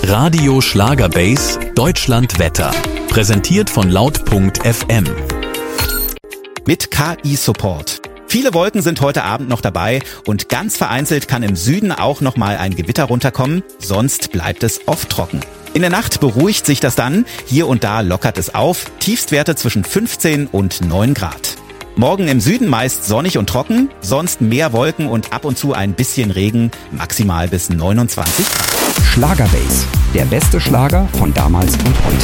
Radio Schlagerbase Deutschland Wetter. Präsentiert von laut.fm. Mit KI-Support. Viele Wolken sind heute Abend noch dabei und ganz vereinzelt kann im Süden auch nochmal ein Gewitter runterkommen, sonst bleibt es oft trocken. In der Nacht beruhigt sich das dann, hier und da lockert es auf, Tiefstwerte zwischen 15 und 9 Grad. Morgen im Süden meist sonnig und trocken, sonst mehr Wolken und ab und zu ein bisschen Regen, maximal bis 29 Grad. Schlagerbase, der beste Schlager von damals und heute.